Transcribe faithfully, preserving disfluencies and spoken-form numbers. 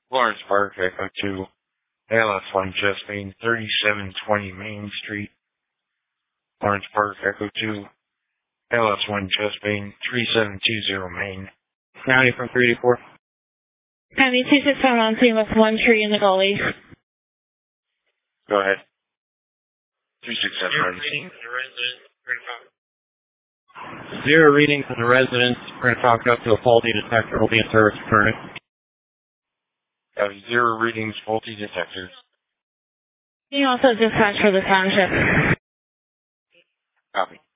Lawrence Park, Echo two, L S one Chesapeake, thirty-seven twenty Main Street. Lawrence Park, Echo two, L S one Chesapeake, thirty-seven twenty Main. County from three to four. County two six seven on scene with one tree in the gully. Go ahead. two six seven. Zero readings from the residence. We're going to talk up to a faulty detector. Will be in service current. Uh, zero readings, faulty detectors. You also dispatch for the township. Copy.